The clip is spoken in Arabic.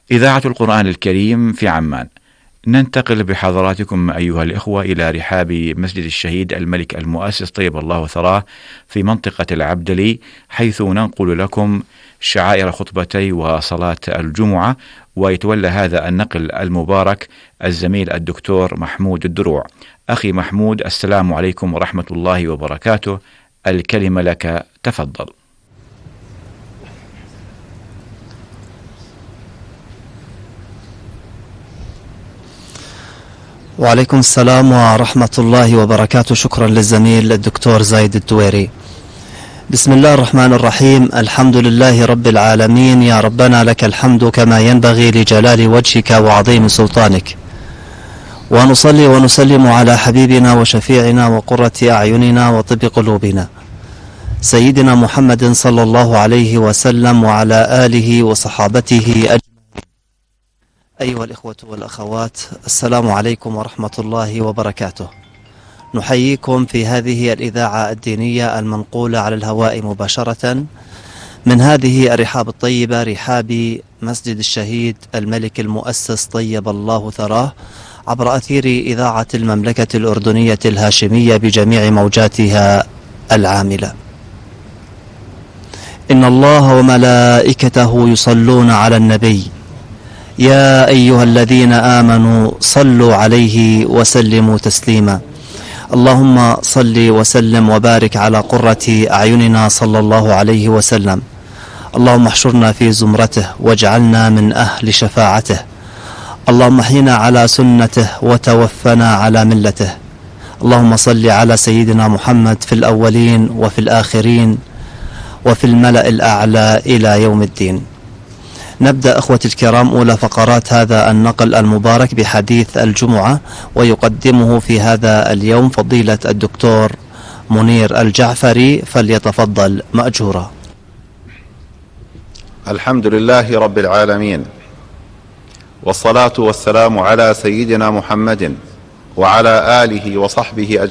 إذاعة القرآن الكريم في عمان. ننتقل بحضراتكم أيها الإخوة إلى رحاب مسجد الشهيد الملك المؤسس طيب الله ثراه في منطقة العبدلي، حيث ننقل لكم شعائر خطبتي وصلاة الجمعة. ويتولى هذا النقل المبارك الزميل الدكتور محمود الدروع. أخي محمود، السلام عليكم ورحمة الله وبركاته، الكلمة لك، تفضل. وعليكم السلام ورحمة الله وبركاته. شكرا للزميل الدكتور زايد الدويري. بسم الله الرحمن الرحيم. الحمد لله رب العالمين، يا ربنا لك الحمد كما ينبغي لجلال وجهك وعظيم سلطانك، ونصلي ونسلم على حبيبنا وشفيعنا وقرة أعيننا وطب قلوبنا سيدنا محمد صلى الله عليه وسلم وعلى آله وصحابته أجمعين. أيها الإخوة والأخوات، السلام عليكم ورحمة الله وبركاته. نحييكم في هذه الإذاعة الدينية المنقولة على الهواء مباشرة من هذه الرحاب الطيبة، رحاب مسجد الشهيد الملك المؤسس طيب الله ثراه، عبر أثير إذاعة المملكة الأردنية الهاشمية بجميع موجاتها العاملة. إن الله وملائكته يصلون على النبي، يا أيها الذين آمنوا صلوا عليه وسلموا تسليما. اللهم صل وسلم وبارك على قرة أعيننا صلى الله عليه وسلم. اللهم احشرنا في زمرته واجعلنا من أهل شفاعته. اللهم احينا على سنته وتوفنا على ملته. اللهم صل على سيدنا محمد في الأولين وفي الآخرين وفي الملأ الأعلى إلى يوم الدين. نبدأ أخوتي الكرام أولى فقرات هذا النقل المبارك بحديث الجمعة، ويقدمه في هذا اليوم فضيلة الدكتور منير الجعفري، فليتفضل مأجورا. الحمد لله رب العالمين، والصلاة والسلام على سيدنا محمد وعلى آله وصحبه أجمعين.